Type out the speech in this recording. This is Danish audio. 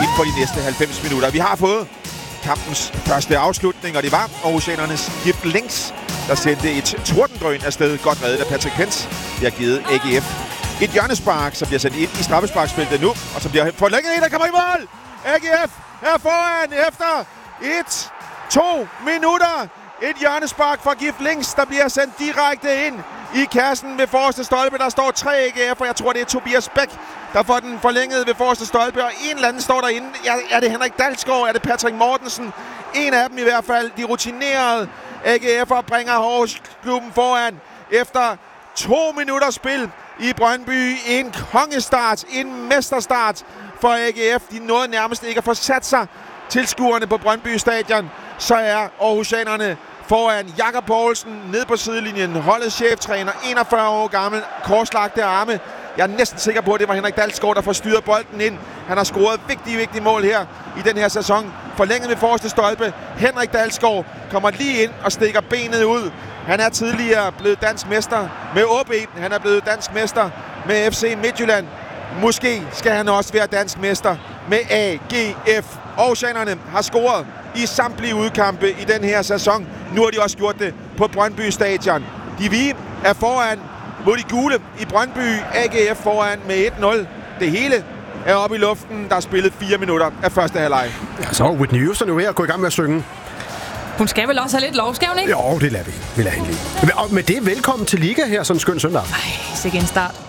inden for de næste 90 minutter. Vi har fået kampens første afslutning, og det var Aarhusianernes Gift Links, der sendte et tordendrøn afsted, godt reddet af Patrick Pence. Det har givet AGF et hjørnespark, som bliver sendt ind i straffesparksfeltet nu, og som bliver forlænget en, der kommer i mål! AGF er foran efter 1-2 minutter. Et hjørnespark fra Gift Links, der bliver sendt direkte ind i kassen ved forreste stolpe. Der står 3 AGF, og jeg tror, det er Tobias Bæk, der får den forlænget ved forreste stolpe. Og en eller anden står derinde. Er det Henrik Dalsgaard? Er det Patrick Mortensen? En af dem i hvert fald. De rutinerede AGF'er bringer Aarhus-klubben foran efter 2 minutters spil i Brøndby. En kongestart, en mesterstart for AGF. De nåede nærmest ikke at få sat sig tilskuerne på Brøndby Stadion. Så er Aarhusianerne foran. Jakob Poulsen ned på sidelinjen. Holdets cheftræner, 41 år gammel, korslagte arme. Jeg er næsten sikker på, at det var Henrik Dalsgaard, der får styret bolden ind. Han har scoret vigtige mål her i den her sæson. Forlænget ved forreste stolpe. Henrik Dalsgaard kommer lige ind og stikker benet ud. Han er tidligere blevet dansk mester med OB. Han er blevet dansk mester med FC Midtjylland. Måske skal han også være dansk mester med AGF. Aarhusianerne har scoret i samtlige udkampe i den her sæson. Nu har de også gjort det på Brøndby Stadion. De Vie er foran mod de gule i Brøndby. AGF foran med 1-0. Det hele er oppe i luften. Der er spillet 4 minutter af første halvleg. Ja, så Whitney Houston er jo ved at gå i gang med at synge. Hun skal vel også have lidt lov, skal hun ikke? Jo, det lader vi. Vi lader hende lige. Og med det, velkommen til Liga her, sådan en skøn søndag. Ej, sikke en start.